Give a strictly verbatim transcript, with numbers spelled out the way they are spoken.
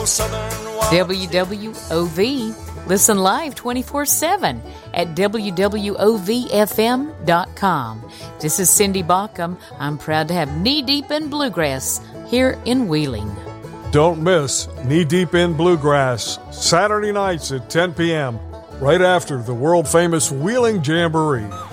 southern wild. W W O V. Listen live twenty-four seven at W W O V F M dot com. This is Cindy Baucom. I'm proud to have Knee Deep in Bluegrass here in Wheeling. Don't miss Knee Deep in Bluegrass, Saturday nights at ten p.m., right after the world-famous Wheeling Jamboree.